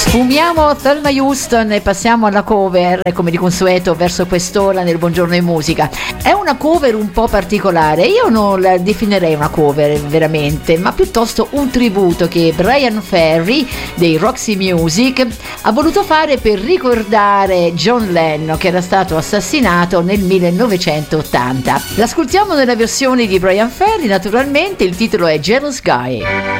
Sfumiamo Thelma Houston e passiamo alla cover, come di consueto verso quest'ora nel Buongiorno in Musica. È una cover un po' particolare, io non la definirei una cover veramente, ma piuttosto un tributo che Bryan Ferry dei Roxy Music ha voluto fare per ricordare John Lennon, che era stato assassinato nel 1980. L'ascoltiamo nella versione di Bryan Ferry, naturalmente, il titolo è Jealous Guy.